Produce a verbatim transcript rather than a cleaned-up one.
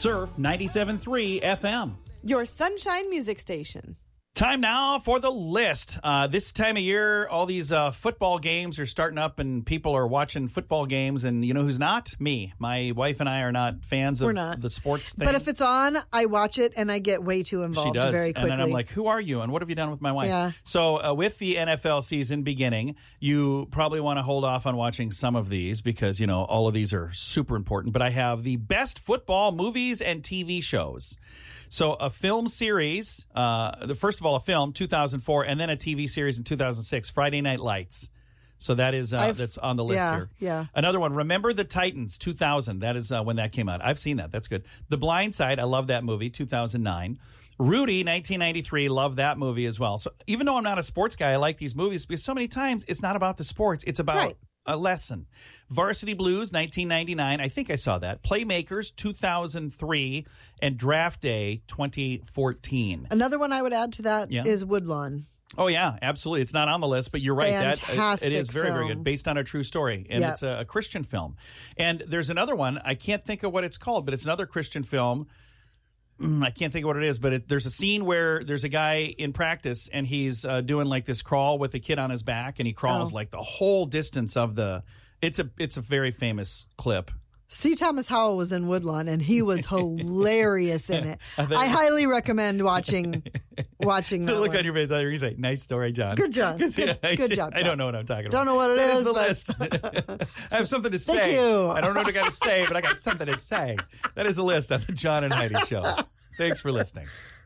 Surf ninety-seven point three F M. Your Sunshine Music Station. Time now for the list. Uh, this time of year, all these uh, football games are starting up and people are watching football games. And you know who's not? Me. My wife and I are not fans We're of not. the sports thing. But if it's on, I watch it and I get way too involved she does. very quickly. And then I'm like, who are you? And what have you done with my wife? Yeah. So uh, with the N F L season beginning, you probably want to hold off on watching some of these because, you know, all of these are super important. But I have the best football movies and T V shows. So a film series, uh, the first of all, a film, two thousand four, and then a T V series in two thousand six, Friday Night Lights. So that is uh, that's on the list yeah, here. Yeah. Another one, Remember the Titans, two thousand. That is uh, when that came out. I've seen that. That's good. The Blind Side, I love that movie, two thousand nine. Rudy, nineteen ninety-three, love that movie as well. So even though I'm not a sports guy, I like these movies because so many times it's not about the sports. It's about right. a lesson. Varsity Blues, nineteen ninety-nine. I think I saw that. Playmakers, two thousand three. And Draft Day, twenty fourteen. Another one I would add to that Yeah. is Woodlawn. Oh, yeah, absolutely. It's not on the list, but you're right. That Fantastic it is very, very film. good, based on a true story. And Yep. it's a, a Christian film. And there's another one. I can't think of what it's called, but it's another Christian film. Mm, I can't think of what it is, but it, there's a scene where there's a guy in practice, and he's uh, doing like this crawl with a kid on his back, and he crawls Oh. like the whole distance of the. It's a it's a very famous clip. C. Thomas Howell was in Woodlawn, and he was hilarious in it. I I, think- highly recommend watching watching The that look one. on your face, I hear you say, "Nice story, John." Good job. 'Cause, Good- I, good job, I John. don't know what I'm talking about. Don't know what it That is, the but- list. I have something to say. Thank you. I don't know what I got to say, but I got something to say. That is the list on the John and Heidi Show. Thanks for listening.